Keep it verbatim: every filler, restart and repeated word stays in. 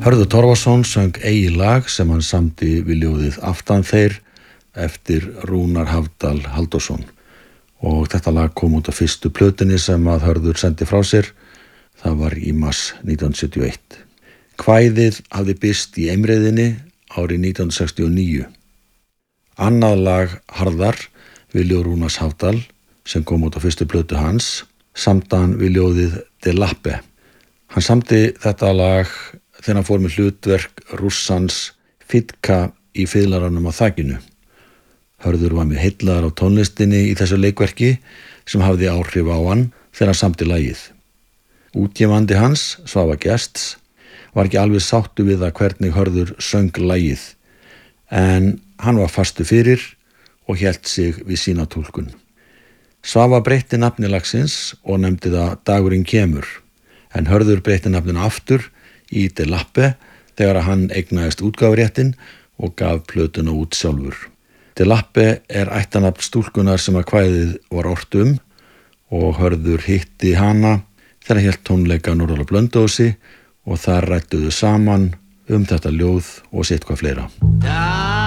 Hörður Torfason söng eigið lag sem hann samdi við ljóðið Aftan þeir eftir Rúnar Hafdal Halldórsson og þetta lag kom út á fyrstu plötunni sem að Hörður sendi frá sér. Það var í mars nítján hundruð sjötíu og eitt. Kvæðið hafði birst í Eimreiðinni árið nítján hundruð sextíu og níu. Annað lag Harðar við ljóð Rúnars Hafdal sem kom út á fyrstu plötu hans samdi hann við ljóðið De Lappe. Hann samdi þetta lag þegar hann fór með hlutverk Rússans Fitka í fiðlaranum á þakinu. Hörður var með heillaðar á tónlistinni í þessu leikverki sem hafði áhrif á hann þegar hann samdi lagið. Útgefandi hans, Svava Gests, var ekki alveg sáttu við að hvernig Hörður söng lagið, en hann var fastu fyrir og hélt sig við sína túlkun. Svava breytti nafni lagsins og nefndi það Dagurinn kemur, en Hörður breytti nafninu aftur í De Lappe þegar hann eignaðist útgáfuréttinn og gaf plötuna út sjálfur. De Lappe er ættarnafn stúlkunar sem að kvæðið var ort um og Hörður hitti hana þegar hann hélt tónleika norður á Blönduósi og þar rædduðu saman um þetta ljóð og sitthvað fleira.